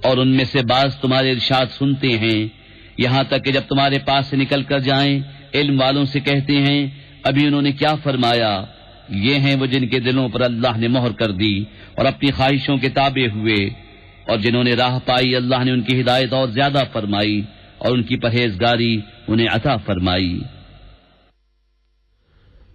और उनमें से बाज तुम्हारे इरशाद सुनते हैं, यहाँ तक कि जब तुम्हारे पास से निकल कर जाएं, इल्म वालों से कहते हैं अभी उन्होंने क्या फरमाया। ये हैं वो जिनके दिलों पर अल्लाह ने मोहर कर दी और अपनी ख्वाहिशों के ताबे हुए, और जिन्होंने राह पाई अल्लाह ने उनकी हिदायत और ज्यादा फरमाई और उनकी परहेजगारी उन्हें अता फरमाई।